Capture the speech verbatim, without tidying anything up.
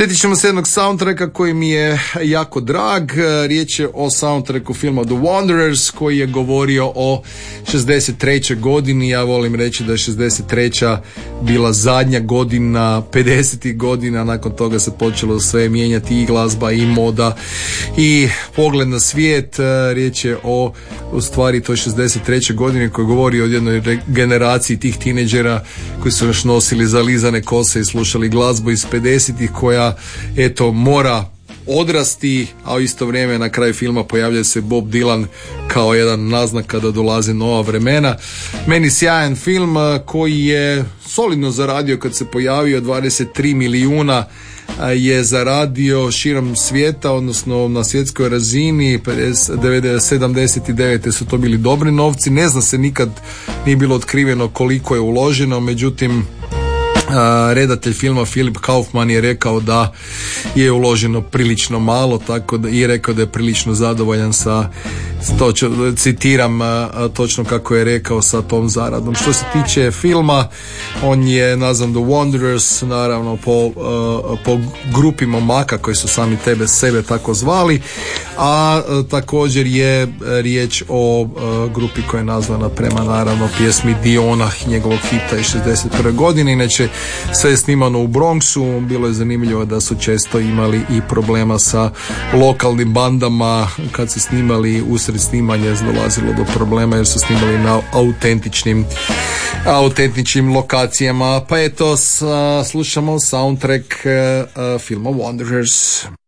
Sjetit ćemo se jednog soundtracka koji mi je jako drag. Riječ je o soundtracku filma The Wanderers koji je govorio o šezdeset trećoj godini. Ja volim reći da je šezdeset treća bila zadnja godina pedesetih godina. Nakon toga se počelo sve mijenjati, i glazba i moda i pogled na svijet. Riječ je o u stvari toj šezdeset trećoj godini koji govori o jednoj generaciji tih tineđera koji su još nosili zalizane kose i slušali glazbu iz pedesetih koja eto mora odrasti, a u isto vrijeme na kraju filma pojavlja se Bob Dylan kao jedan naznak kada dolaze nova vremena. Meni sjajan film koji je solidno zaradio kad se pojavio, dvadeset tri milijuna je zaradio širom svijeta, odnosno na svjetskoj razini. sedamdeset devete su to bili dobri novci, ne zna se, nikad nije bilo otkriveno koliko je uloženo, međutim Uh, redatelj filma Philip Kaufman je rekao da je uloženo prilično malo, tako da i rekao da je prilično zadovoljan sa, to ću, citiram uh, točno kako je rekao, sa tom zaradom. Što se tiče filma, on je nazvan The Wanderers, naravno po, uh, po grupi momaka koji su sami tebe sebe tako zvali, a uh, također je riječ o uh, grupi koja je nazvana prema naravno pjesmi Diona, njegovog hita iz šezdeset prve godine. Inače sve je snimano u Bronxu. Bilo je zanimljivo da su često imali i problema sa lokalnim bandama kad su snimali, usred snimanja je dolazilo do problema jer su snimali na autentičnim autentičnim lokacijama. Pa eto, slušamo soundtrack uh, filma Wanderers.